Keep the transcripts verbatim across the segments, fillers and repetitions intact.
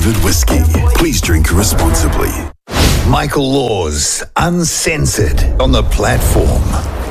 flavoured whiskey. Please drink responsibly. Michael Laws, Uncensored, on the platform.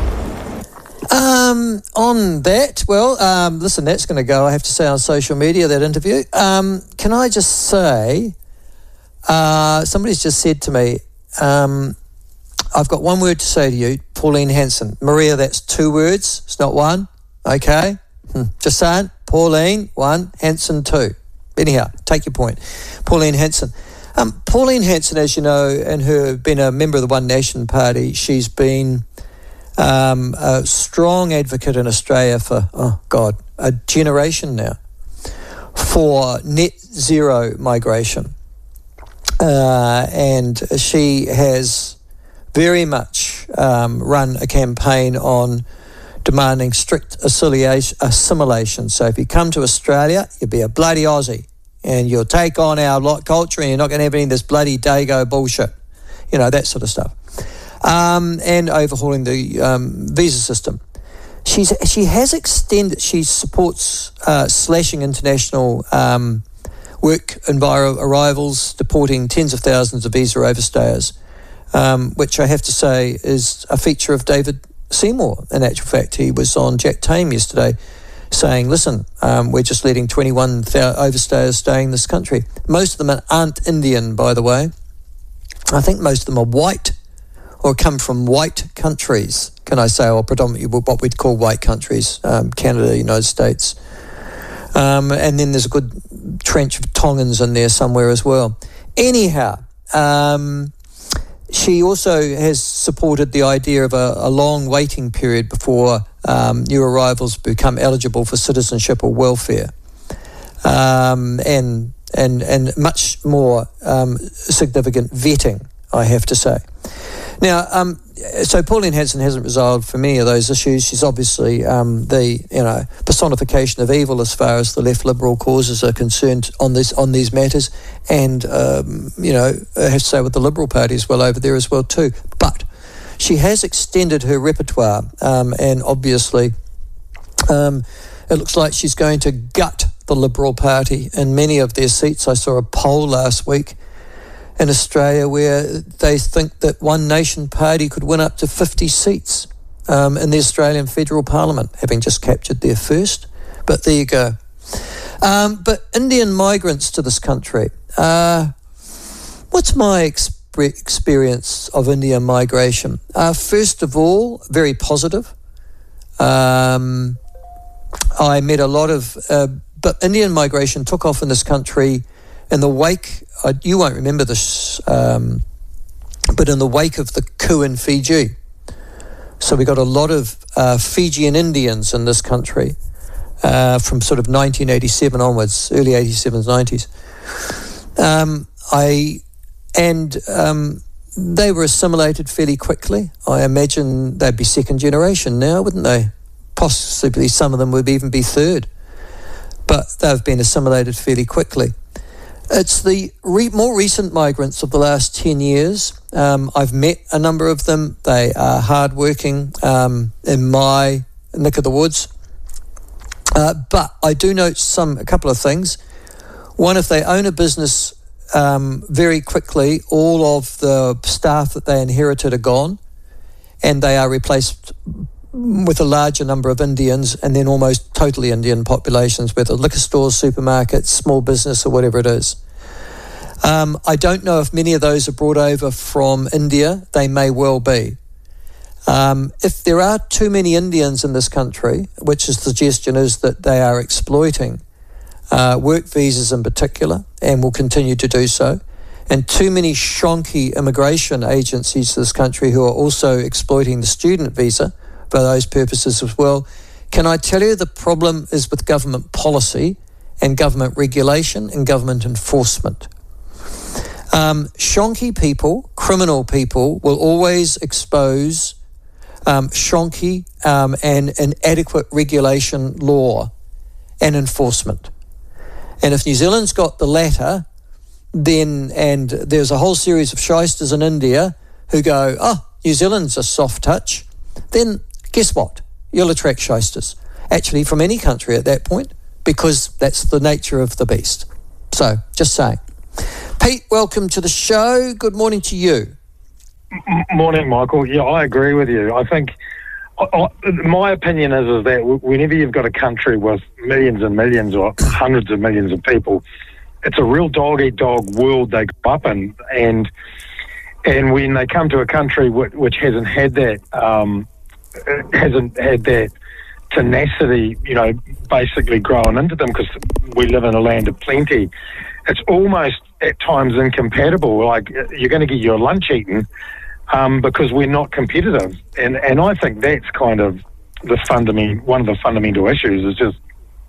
Um, on that, well, um, listen, that's going to go, I have to say, on social media, that interview. Um, can I just say, uh, somebody's just said to me, um, I've got one word to say to you, Pauline Hanson. Maria, that's two words, it's not one, okay? Hmm. Just saying, Pauline, one, Hanson, two. Anyhow, take your point. Pauline Hanson. Um, Pauline Hanson, as you know, and her been a member of the One Nation Party, she's been um, a strong advocate in Australia for, oh God, a generation now, for net zero migration. Uh, and she has very much um, run a campaign on demanding strict assimilation. So if you come to Australia, you'll be a bloody Aussie and you'll take on our lot culture and you're not going to have any of this bloody Dago bullshit, you know, that sort of stuff. Um, and overhauling the um, visa system. She's She has extended, she supports uh, slashing international um, work enviro arrivals, deporting tens of thousands of visa overstayers, um, which I have to say is a feature of David Seymour. In actual fact, he was on Jack Tame yesterday saying, listen, um, we're just letting twenty-one thousand overstayers stay in this country. Most of them aren't Indian, by the way. I think most of them are white or come from white countries, can I say, or predominantly what we'd call white countries, um, Canada, United States. Um, and then there's a good trench of Tongans in there somewhere as well. Anyhow, um, she also has supported the idea of a, a long waiting period before um, new arrivals become eligible for citizenship or welfare, um, and and and much more um, significant vetting, I have to say. Now, um, so Pauline Hanson hasn't resolved for many of those issues. She's obviously um, the you know personification of evil as far as the left liberal causes are concerned on this on these matters, and um, you know I have to say with the Liberal Party as well over there as well too. But she has extended her repertoire, um, and obviously um, it looks like she's going to gut the Liberal Party in many of their seats. I saw a poll last week in Australia where they think that One Nation Party could win up to fifty seats um, in the Australian Federal Parliament, having just captured their first. But there you go. Um, but Indian migrants to this country. Uh, what's my exp- experience of Indian migration? Uh, first of all, very positive. Um, I met a lot of... Uh, but Indian migration took off in this country in the wake... I, you won't remember this, um, but in the wake of the coup in Fiji. So we got a lot of uh, Fijian Indians in this country uh, from sort of nineteen eighty-seven onwards, early eighty-sevens, nineties. Um, I and um, they were assimilated fairly quickly. I imagine they'd be second generation now, wouldn't they? Possibly some of them would even be third. But they've been assimilated fairly quickly. It's the re- more recent migrants of the last ten years. Um, I've met a number of them. They are hardworking um, in my neck of the woods. Uh, but I do note some a couple of things. One, if they own a business, um, very quickly, all of the staff that they inherited are gone, and they are replaced with a larger number of Indians, and then almost totally Indian populations, whether liquor stores, supermarkets, small business, or whatever it is. Um, I don't know if many of those are brought over from India. They may well be. Um, if there are too many Indians in this country, which the suggestion is that they are exploiting uh, work visas in particular, and will continue to do so, and too many shonky immigration agencies to this country who are also exploiting the student visa for those purposes as well. Can I tell you the problem is with government policy and government regulation and government enforcement. Um, shonky people, criminal people, will always expose um, shonky um, and inadequate regulation law and enforcement. And if New Zealand's got the latter, then, and there's a whole series of shysters in India who go, oh, New Zealand's a soft touch, then guess what? You'll attract shysters, actually from any country at that point, because that's the nature of the beast. So, just saying. Pete, welcome to the show. Good morning to you. M- morning, Michael. Yeah, I agree with you. I think I, I, my opinion is is that whenever you've got a country with millions and millions or hundreds of millions of people, it's a real dog-eat-dog world they grow up in, and and when they come to a country which, which hasn't had that um, hasn't had that tenacity, you know, basically growing into them, because we live in a land of plenty, it's almost at times incompatible. Like, you're going to get your lunch eaten um, because we're not competitive, and and I think that's kind of the fundament one of the fundamental issues is just.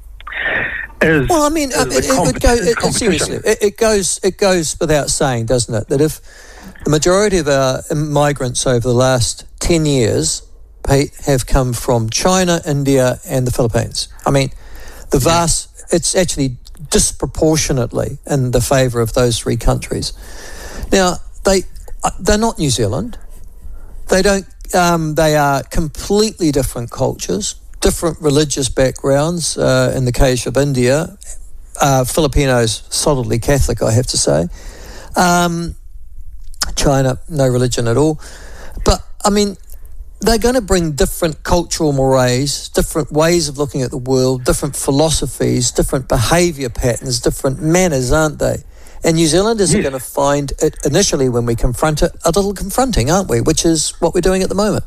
Is, well, I mean, it, it, it, go, it, it seriously, it, it goes it goes without saying, doesn't it, that if the majority of our migrants over the last ten years, Pete, have come from China, India, and the Philippines. I mean, the vast, yeah. it's actually disproportionately in the favour of those three countries. Now, they they're not New Zealand. They don't. Um, they are completely different cultures. Different religious backgrounds, uh, in the case of India, uh, Filipinos solidly Catholic, I have to say. Um, China, no religion at all. But, I mean, they're going to bring different cultural mores, different ways of looking at the world, different philosophies, different behaviour patterns, different manners, aren't they? And New Zealanders yes. are going to find it initially, when we confront it, a little confronting, aren't we? Which is what we're doing at the moment.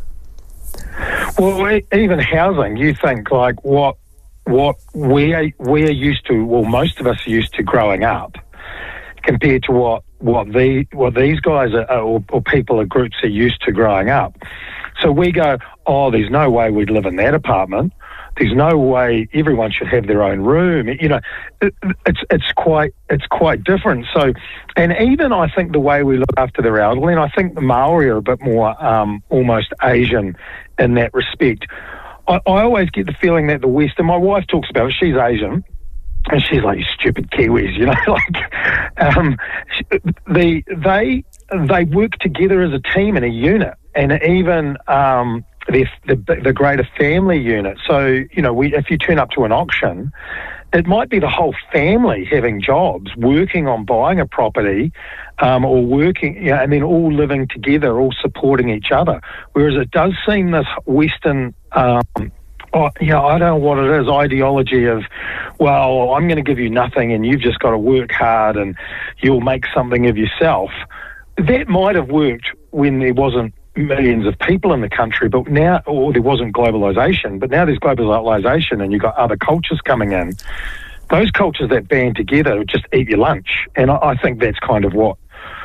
Well, even housing, you think like what what we're, we're used to, well, most of us are used to growing up, compared to what what, the, what these guys are, or, or people or groups are used to growing up. So we go, oh, there's no way we'd live in that apartment. There's no way everyone should have their own room. You know, it, it's it's quite it's quite different. So, and even I think the way we look after the elderly, and I think the Maori are a bit more um, almost Asian in that respect. I, I always get the feeling that the West, and my wife talks about it, she's Asian, and she's like, you stupid Kiwis, you know, like um, the they they work together as a team and a unit, and even. Um, The, the the greater family unit. So, you know, we if you turn up to an auction, it might be the whole family having jobs, working on buying a property, um, or working, you know, and then all living together, all supporting each other. Whereas it does seem this Western, um, oh, you know, I don't know what it is, ideology of, well, I'm going to give you nothing and you've just got to work hard and you'll make something of yourself. That might have worked when there wasn't millions of people in the country, but now, or there wasn't globalisation, but now there's globalisation and you've got other cultures coming in. Those cultures that band together just eat your lunch. And I, I think that's kind of what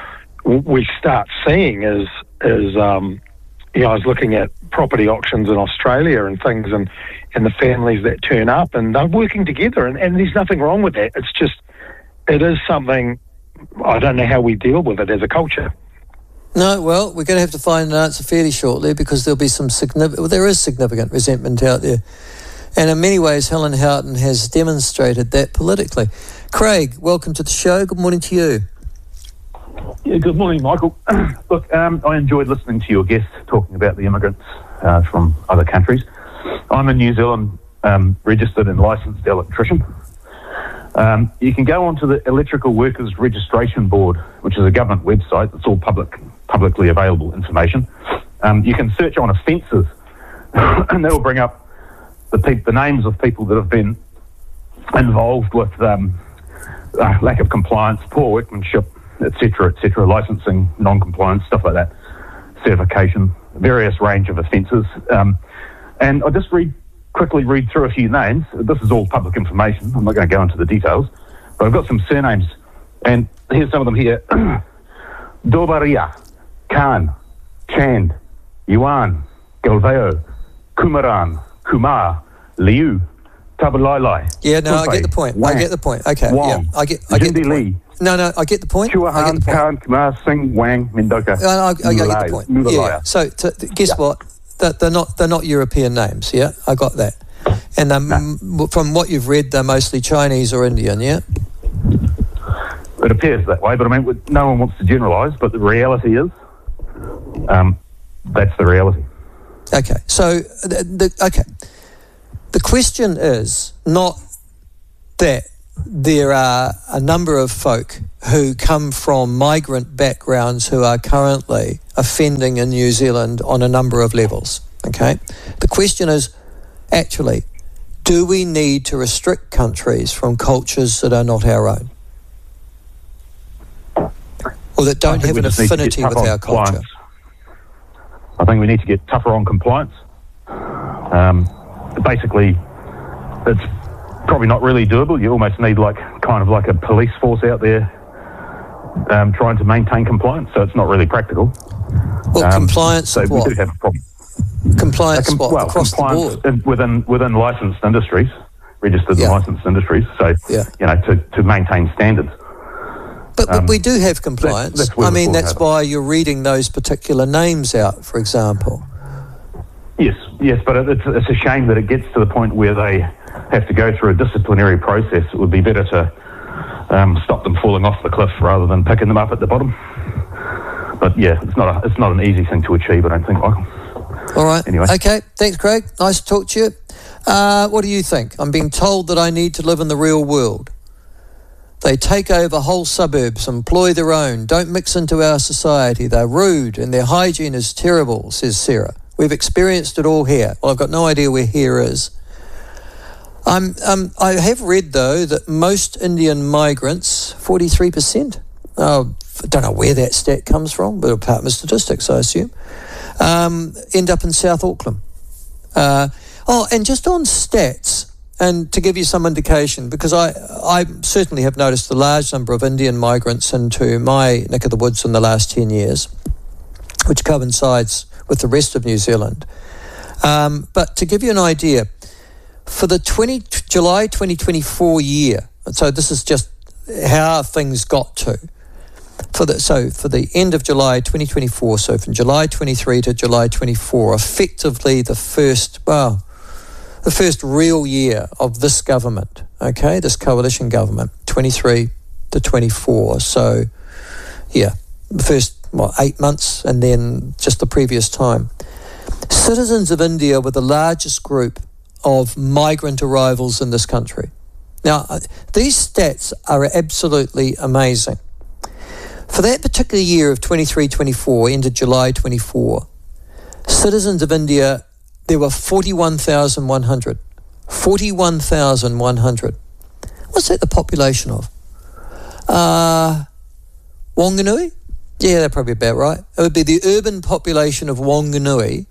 we start seeing is, is um, you know, I was looking at property auctions in Australia and things, and, and the families that turn up and they're working together, and, and there's nothing wrong with that. It's just, it is something, I don't know how we deal with it as a culture. No, well, we're going to have to find an answer fairly shortly, because there'll be some significant, well, there is significant resentment out there. And in many ways, Helen Houghton has demonstrated that politically. Craig, welcome to the show. Good morning to you. Yeah, good morning, Michael. Look, um, I enjoyed listening to your guests talking about the immigrants uh, from other countries. I'm a New Zealand um, registered and licensed electrician. Um, you can go onto the Electrical Workers Registration Board, which is a government website. It's all public, publicly available information. Um, you can search on offences, and that'll bring up the, pe- the names of people that have been involved with um, uh, lack of compliance, poor workmanship, et cetera, et cetera, licensing, non-compliance, stuff like that, certification, various range of offences. Um, and I'll just read quickly read through a few names. This is all public information. I'm not going to go into the details, but I've got some surnames, and here's some of them here. Dobaria, Khan, Chand, Yuan, Galveo, Kumaran, Kumar, Liu, Tabalalai. Yeah, no, Kumpe, I get the point. Wang, I get the point. Okay, Wong, yeah, I get, I get the point. No, no, I get the point. Chuahan, I get the point. Khan, Kumar, Singh, Wang, Mendoka. I, I, I, I get the point. Yeah. So, to, guess yeah. what? That they're not they're not European names, yeah? I got that. And um, no. From what you've read, they're mostly Chinese or Indian, yeah? It appears that way, but I mean, no one wants to generalise, but the reality is, um, that's the reality. Okay, so, the, the, okay. The question is not that there are a number of folk who come from migrant backgrounds who are currently offending in New Zealand on a number of levels, okay? The question is, actually, do we need to restrict countries from cultures that are not our own? Or that don't have an affinity with our culture? I think we need to get tougher on compliance. Um, basically, it's probably not really doable. You almost need like kind of like a police force out there um, trying to maintain compliance, so it's not really practical. Well, um, compliance so what? we do have a problem. Compliance com- what? Well, Across compliance the board? in, within, within licensed industries, registered Yeah. and licensed industries, so, Yeah. you know, to, to maintain standards. But, but um, we do have compliance. that's where I the mean, fall that's happens. why you're reading those particular names out, for example. Yes, yes, but it- it's, it's a shame that it gets to the point where they have to go through a disciplinary process. It would be better to um, stop them falling off the cliff rather than picking them up at the bottom. But yeah, it's not a, it's not an easy thing to achieve, I don't think, Michael. All right. Anyway. Okay. Thanks, Craig. Nice to talk to you. Uh, what do you think? I'm being told that I need to live in the real world. They take over whole suburbs, employ their own, don't mix into our society. They're rude and their hygiene is terrible, says Sarah. We've experienced it all here. Well, I've got no idea where here is. I'm, um, I have read, though, that most Indian migrants, forty-three percent, oh, I don't know where that stat comes from, but Department of Statistics, I assume, um, end up in South Auckland. Uh, oh, and just on stats, and to give you some indication, because I, I certainly have noticed a large number of Indian migrants into my neck of the woods in the last ten years, which coincides with the rest of New Zealand. Um, but to give you an idea, for the twenty, July twenty twenty-four year, so this is just how things got to, for the, so for the end of July twenty twenty-four, so from July twenty-three to July twenty-four, effectively the first, well, the first real year of this government, okay, this coalition government, twenty-three to twenty-four. So, yeah, the first, what, eight months and then just the previous time. Citizens of India were the largest group of migrant arrivals in this country. Now, uh, these stats are absolutely amazing. For that particular year of twenty-three twenty-four, ended July twenty-four, citizens of India, there were forty-one thousand one hundred. forty-one thousand one hundred. What's that the population of? Uh, Wanganui? Yeah, that's probably about right. It would be the urban population of Wanganui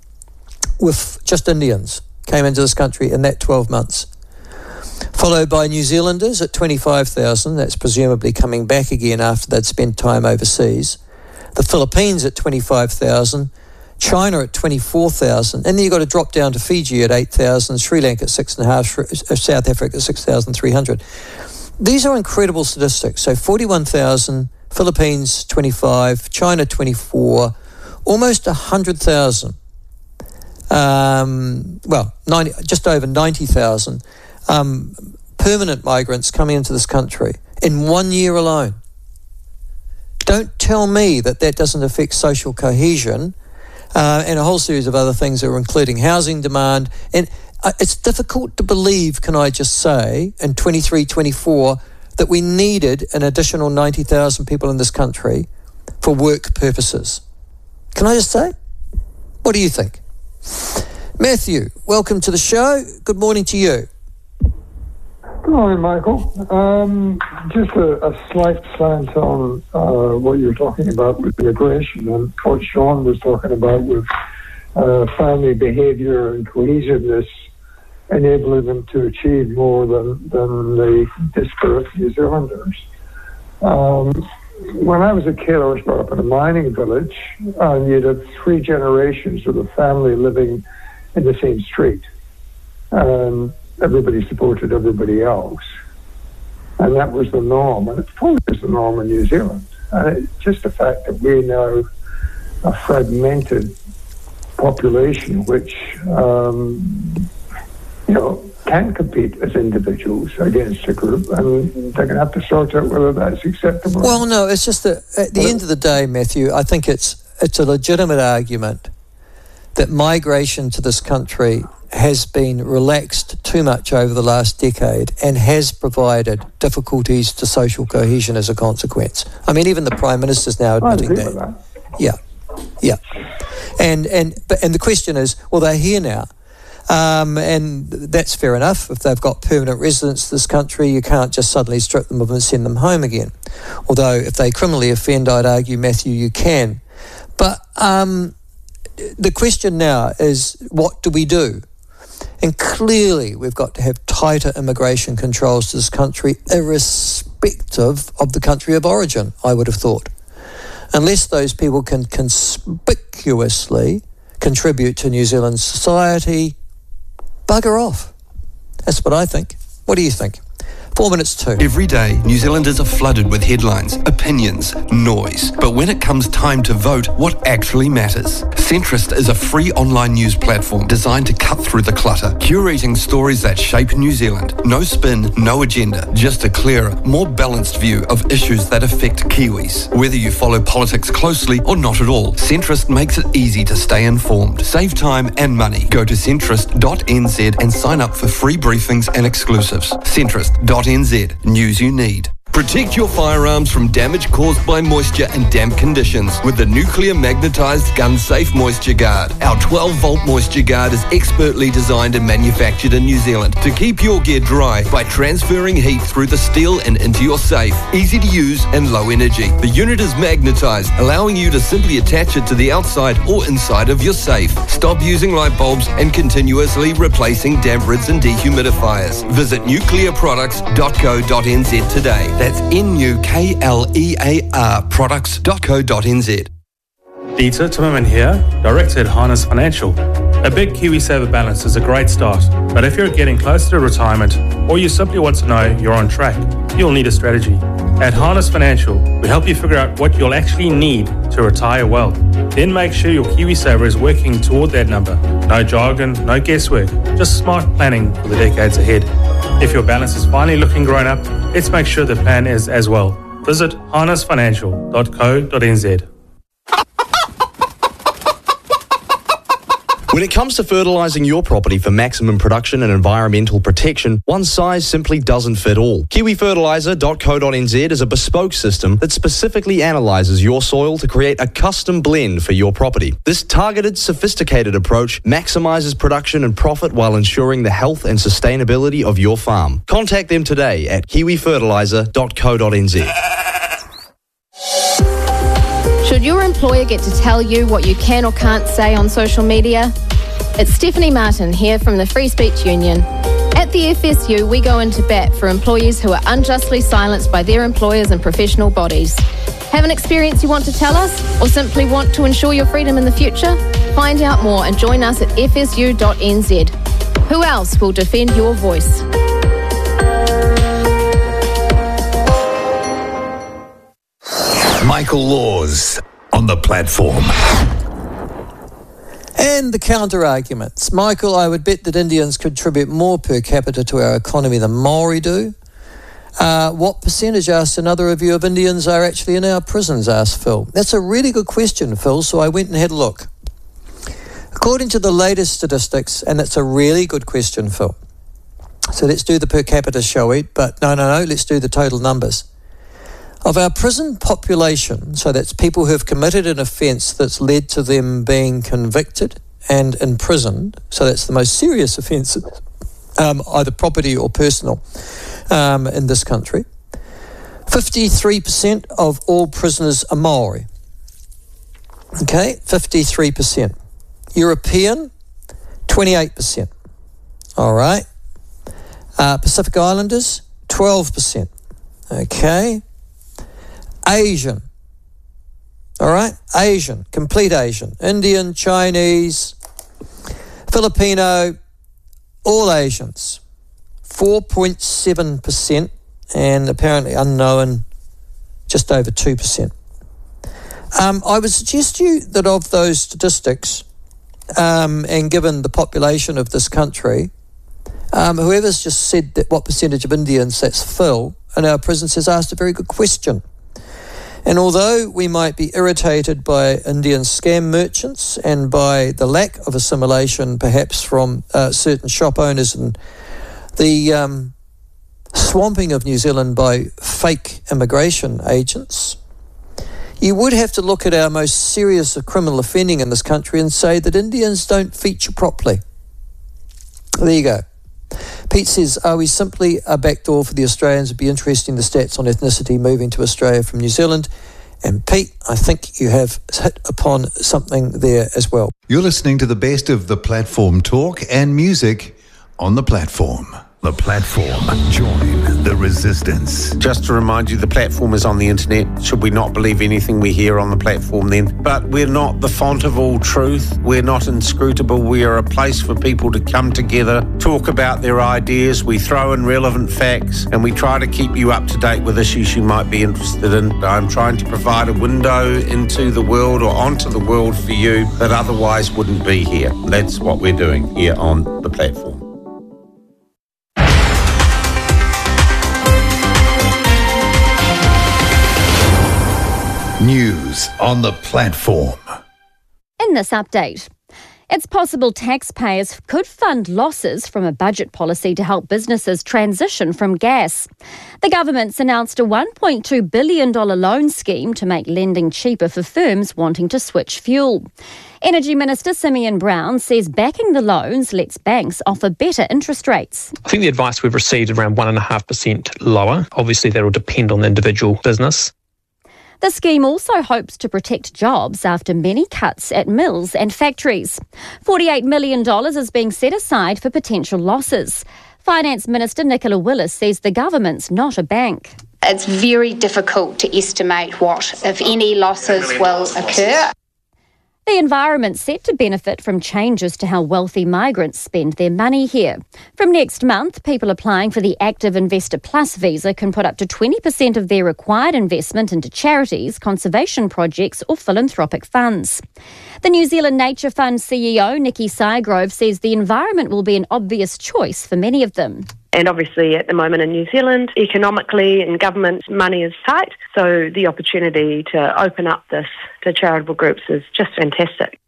with just Indians came into this country in that twelve months. Followed by New Zealanders at twenty-five thousand. That's presumably coming back again after they'd spent time overseas. The Philippines at twenty-five thousand. China at twenty-four thousand, and then you've got to drop down to Fiji at eight thousand, Sri Lanka at six and a half, South Africa at six thousand three hundred. These are incredible statistics. So forty-one thousand, Philippines twenty-five, China twenty-four, almost one hundred thousand. Um, well, ninety, just over ninety thousand um, permanent migrants coming into this country in one year alone. Don't tell me that that doesn't affect social cohesion. Uh, and a whole series of other things that are including housing demand. And uh, it's difficult to believe, can I just say, in twenty-three twenty-four, that we needed an additional ninety thousand people in this country for work purposes. Can I just say? What do you think? Matthew, welcome to the show. Good morning to you. Good morning, Michael. Um, just a, a slight slant on uh, what you were talking about with immigration and what Sean was talking about with uh, family behaviour and cohesiveness, enabling them to achieve more than, than the disparate New Zealanders. Um, when I was a kid, I was brought up in a mining village, and you had three generations of the family living in the same street. Um, Everybody supported everybody else. And that was the norm. And it probably was the norm in New Zealand. And it's just the fact that we're now a fragmented population which, um, you know, can compete as individuals against a group. And they're going to have to sort out whether that's acceptable. Well, no, it's just that at the end of the day, Matthew, I think it's it's a legitimate argument that migration to this country has been relaxed too much over the last decade and has provided difficulties to social cohesion as a consequence. I mean, even the Prime Minister's now admitting that. that. Yeah, yeah. And and but and the question is, well, they're here now. Um, and that's fair enough. If they've got permanent residence in this country, you can't just suddenly strip them of them and send them home again. Although if they criminally offend, I'd argue, Matthew, you can. But um, the question now is, what do we do? And clearly we've got to have tighter immigration controls to this country, irrespective of the country of origin, I would have thought. Unless those people can conspicuously contribute to New Zealand society, bugger off. That's what I think. What do you think? Four minutes two. Every day, New Zealanders are flooded with headlines, opinions, noise. But when it comes time to vote, what actually matters? Centrist is a free online news platform designed to cut through the clutter, curating stories that shape New Zealand. No spin, no agenda, just a clearer, more balanced view of issues that affect Kiwis. Whether you follow politics closely or not at all, Centrist makes it easy to stay informed. Save time and money. Go to centrist dot n z and sign up for free briefings and exclusives. centrist dot n z, news you need. Protect your firearms from damage caused by moisture and damp conditions with the nuclear magnetized gun safe moisture guard. Our twelve volt moisture guard is expertly designed and manufactured in New Zealand to keep your gear dry by transferring heat through the steel and into your safe. Easy to use and low energy. The unit is magnetized, allowing you to simply attach it to the outside or inside of your safe. Stop using light bulbs and continuously replacing damp rids and dehumidifiers. Visit nuclear products dot co dot n z today. That's N U K L E A R products dot co dot n z. Dieter Timmerman here, Director at Harness Financial. A big KiwiSaver balance is a great start, but if you're getting closer to retirement or you simply want to know you're on track, you'll need a strategy. At Harness Financial, we help you figure out what you'll actually need to retire well. Then make sure your KiwiSaver is working toward that number. No jargon, no guesswork, just smart planning for the decades ahead. If your balance is finally looking grown up, let's make sure the plan is as well. Visit harness financial dot co dot n z. When it comes to fertilising your property for maximum production and environmental protection, one size simply doesn't fit all. kiwi fertiliser dot co dot n z is a bespoke system that specifically analyses your soil to create a custom blend for your property. This targeted, sophisticated approach maximises production and profit while ensuring the health and sustainability of your farm. Contact them today at kiwi fertiliser dot co dot n z. Should your employer get to tell you what you can or can't say on social media? It's Stephanie Martin here from the Free Speech Union. At the F S U, we go into bat for employees who are unjustly silenced by their employers and professional bodies. Have an experience you want to tell us, or simply want to ensure your freedom in the future? Find out more and join us at f s u dot n z. Who else will defend your voice? Michael Laws on the platform. And the counter-arguments. Michael, I would bet that Indians contribute more per capita to our economy than Maori do. Uh, what percentage, asked another review, of Indians are actually in our prisons, asked Phil. That's a really good question, Phil, so I went and had a look. According to the latest statistics, and that's a really good question, Phil. So let's do the per capita, shall we? But no, no, no, let's do the total numbers. Of our prison population, so that's people who have committed an offence that's led to them being convicted and imprisoned, so that's the most serious offences, um, either property or personal, um, in this country. fifty-three percent of all prisoners are Maori. Okay, fifty-three percent. European, twenty-eight percent. All right. Uh, Pacific Islanders, twelve percent. Okay. Asian, all right, Asian, complete Asian, Indian, Chinese, Filipino, all Asians, four point seven percent, and apparently unknown, just over two percent. Um, I would suggest to you that of those statistics, um, and given the population of this country, um, whoever's just said that what percentage of Indians, that's Phil, in our prisons, has asked a very good question. And although we might be irritated by Indian scam merchants and by the lack of assimilation perhaps from uh, certain shop owners and the um, swamping of New Zealand by fake immigration agents, you would have to look at our most serious criminal offending in this country and say that Indians don't feature properly. There you go. Pete says, are we simply a backdoor for the Australians? It'd be interesting, the stats on ethnicity moving to Australia from New Zealand. And Pete, I think you have hit upon something there as well. You're listening to the best of the platform talk and music on the platform. The platform. Join the resistance. Just to remind you, the platform is on the internet. Should we not believe anything we hear on the platform then? But we're not the font of all truth. We're not inscrutable. We are a place for people to come together, talk about their ideas. We throw in relevant facts and we try to keep you up to date with issues you might be interested in. I'm trying to provide a window into the world or onto the world for you that otherwise wouldn't be here. That's what we're doing here on the platform. News on the platform. In this update, it's possible taxpayers could fund losses from a budget policy to help businesses transition from gas. The government's announced a one point two billion dollars loan scheme to make lending cheaper for firms wanting to switch fuel. Energy Minister Simeon Brown says backing the loans lets banks offer better interest rates. I think the advice we've received is around one point five percent lower. Obviously, that will depend on the individual business. The scheme also hopes to protect jobs after many cuts at mills and factories. forty-eight million dollars is being set aside for potential losses. Finance Minister Nicola Willis says the government's not a bank. It's very difficult to estimate what, if any, losses will occur. The environment's set to benefit from changes to how wealthy migrants spend their money here. From next month, people applying for the Active Investor Plus visa can put up to twenty percent of their required investment into charities, conservation projects or philanthropic funds. The New Zealand Nature Fund C E O, Nikki Sygrove, says the environment will be an obvious choice for many of them. And obviously at the moment in New Zealand, economically and government money is tight, so the opportunity to open up this to charitable groups is just fantastic.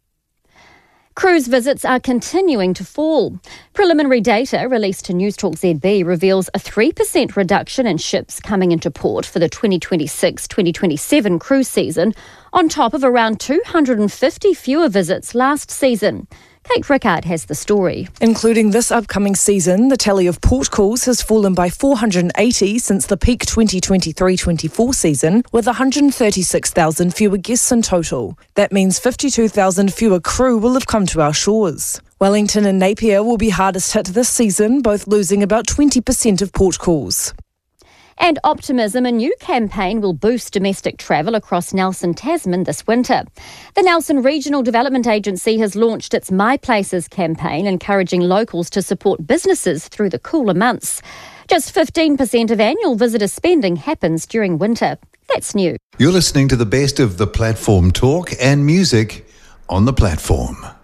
Cruise visits are continuing to fall. Preliminary data released to Newstalk Z B reveals a three percent reduction in ships coming into port for the twenty twenty-six twenty twenty-seven cruise season, on top of around two hundred fifty fewer visits last season. Kate Rickard has the story. Including this upcoming season, the tally of port calls has fallen by four hundred eighty since the peak twenty twenty-three twenty-four season, with one hundred thirty-six thousand fewer guests in total. That means fifty-two thousand fewer crew will have come to our shores. Wellington and Napier will be hardest hit this season, both losing about twenty percent of port calls. And optimism, a new campaign will boost domestic travel across Nelson, Tasman this winter. The Nelson Regional Development Agency has launched its My Places campaign, encouraging locals to support businesses through the cooler months. Just fifteen percent of annual visitor spending happens during winter. That's new. You're listening to the best of the platform talk and music on the platform.